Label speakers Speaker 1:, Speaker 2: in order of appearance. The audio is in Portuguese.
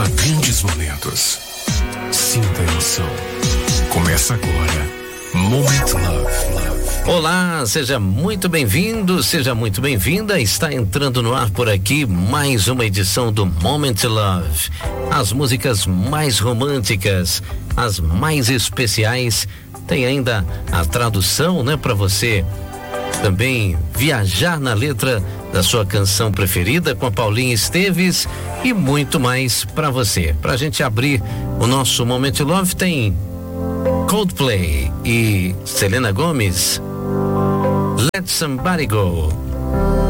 Speaker 1: viva grandes momentos. Sinta a emoção. Começa agora, Moment Love.
Speaker 2: Olá, seja muito bem-vindo, seja muito bem-vinda. Está entrando no ar por aqui mais uma edição do Moment Love. As músicas mais românticas, as mais especiais. Tem ainda a tradução, né, para você também viajar na letra da sua canção preferida com a Paulinha Esteves e muito mais para você. Pra gente abrir o nosso Moment Love, tem Coldplay e Selena Gomez, Let Somebody Go.